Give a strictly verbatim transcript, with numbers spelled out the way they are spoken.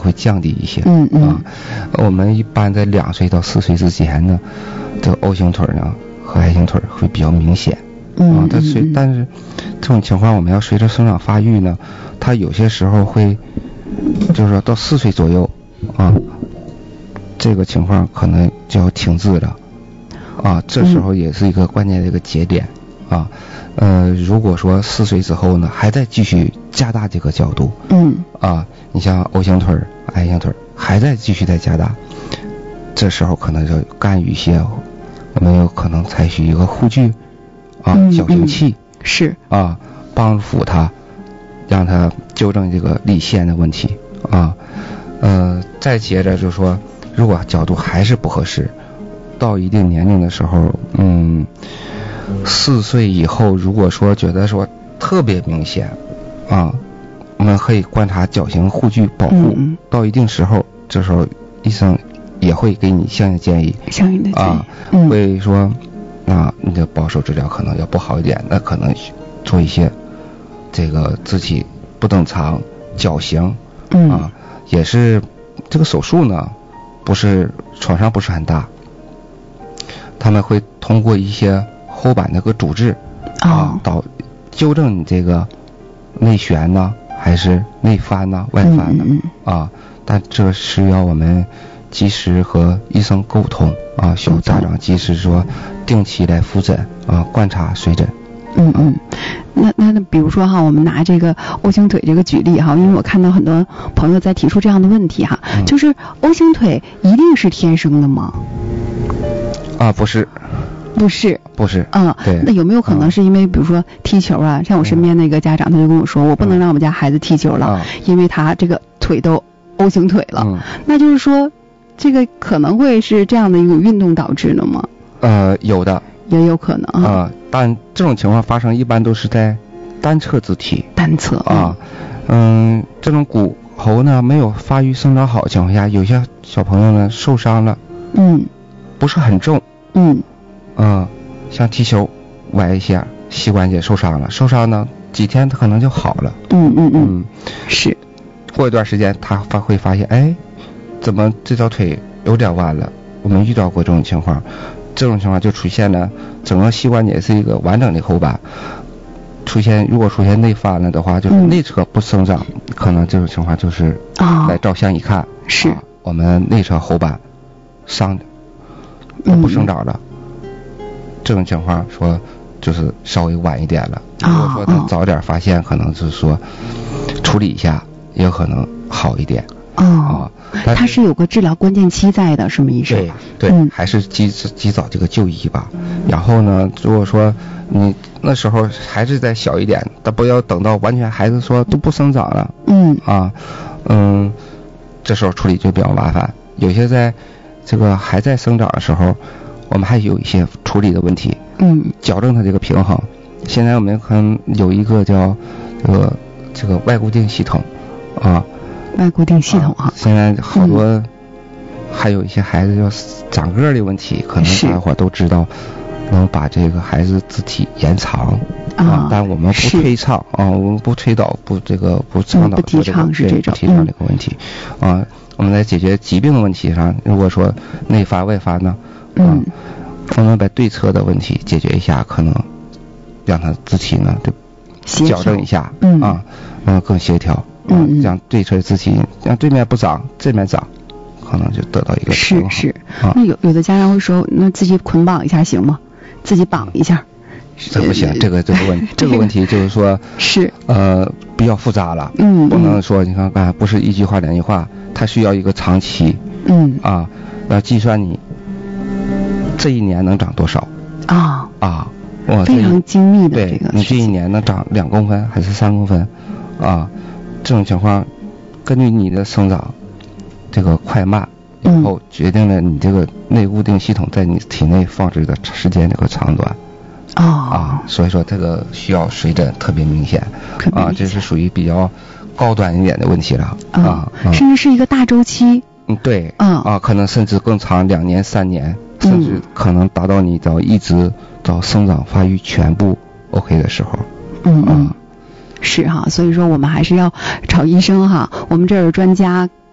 会降低一些。 嗯嗯啊，我们一般在两岁到四岁之间呢，这个 O 型腿呢和 I 型腿会比较明显。 嗯啊，但随但是这种情况我们要随着生长发育呢，它有些时候会就是说到四岁左右啊，这个情况可能就要停滞了。啊，这时候也是一个关键的一个节点。啊，呃，如果说四岁之后呢，还在继续加大这个角度， 嗯， 啊，你像 O 型腿、I 型腿还在继续在加大，这时候可能就干预一些，我们有可能采取一个护具，啊， 嗯、 矫形器、 嗯、是啊，帮扶他，让他纠正这个立线的问题啊，呃，再接着就是说，如果角度还是不合适，到一定年龄的时候，嗯。四岁以后，如果说觉得说特别明显，啊，我们可以观察矫形护具保护。 嗯、 到一定时候，这时候医生也会给你相应建议。 相应的建议。 啊， 嗯、 会说，啊，你的保守治疗可能要不好一点，那可能做一些这个肢体不等长矫形。 嗯、 啊，也是这个手术呢，不是创伤不是很大，他们会通过一些后板那个主治啊，导纠正你这个内旋呢，还是内翻呢、外翻呢、 嗯、 啊？但这是要我们及时和医生沟通啊，需要家长及时说定期来复诊啊，观察随诊。 嗯嗯，那那那比如说哈，我们拿这个 O 型腿这个举例哈，因为我看到很多朋友在提出这样的问题哈， 嗯、 就是 O 型腿一定是天生的吗？ 啊，不是。 不是， 不是， 嗯， 对， 那有没有可能是因为比如说踢球啊？像我身边那个家长，他就跟我说，我不能让我们家孩子踢球了， 嗯、 因为他这个腿都 O 型腿了。 嗯， 那就是说，这个可能会是这样的一种运动导致的吗？ 呃，有的， 也有可能啊、 呃。但这种情况发生一般都是在单侧肢体。 单侧啊，嗯，这种骨头呢没有发育生长好的情况下，有些小朋友呢受伤了， 嗯， 不是很重， 嗯。 嗯，像踢球崴一下，膝关节受伤了，受伤呢几天他可能就好了。 嗯嗯嗯， 嗯， 是。 过一段时间他发会发现，哎，怎么这条腿有点弯了？我们遇到过这种情况，这种情况就出现了整个膝关节是一个完整的后板，出现如果出现内翻了的话，就是内侧不生长，嗯、可能这种情况就是来照相一看，哦、 是、 啊、我们内侧后板伤的不生长了。嗯这种情况说就是稍微晚一点了，如果说他早点发现，可能是说处理一下，也有可能好一点。 哦，啊、它是有个治疗关键期在的，是吗，医生？ 对对、嗯，还是及及早这个就医吧。然后呢，如果说你那时候孩子再小一点，但不要等到完全孩子说都不生长了， 嗯啊嗯，这时候处理就比较麻烦。有些在这个还在生长的时候，我们还有一些处理的问题， 嗯， 矫正它这个平衡。现在我们可能有一个叫这个这个外固定系统，啊， 外固定系统哈、啊。 现在好多、嗯、还有一些孩子要长个的问题，可能大伙都知道，能把这个孩子肢体延长啊，啊但我们不推倡啊，我们不推导不这个不倡导、 嗯、不提倡是这种不提倡这个问题、嗯、啊。我们在解决疾病的问题上，如果说内翻外翻呢？ 嗯， 我们把对侧的问题解决一下，可能让他肢体呢就矫正一下， 嗯啊，嗯，更协调， 嗯， 让对侧肢体让对面不长，这面长，可能就得到一个是是。 啊、 那有有的家长会说，那自己捆绑一下行吗？自己绑一下？ 这不行，这个这个问这个问题就是说， 是呃比较复杂了， 嗯， 不能说你看啊，不是一句话两句话，它需要一个长期， 嗯啊，要计算你这一年能长多少啊啊，我非常精密的这个， 对，你这一年能长两公分还是三公分啊？这种情况，根据你的生长这个快慢，然后决定了你这个内固定系统在你体内放置的时间这个长短。 哦啊，所以说这个需要随诊特别明显啊，这是属于比较高端一点的问题了啊， 啊甚至是一个大周期。 嗯，对， 嗯啊，可能甚至更长，两年、三年，甚至可能达到你到一直到生长发育全部 OK 的时候。 嗯嗯，是哈，所以说我们还是要找医生哈，我们这儿有专家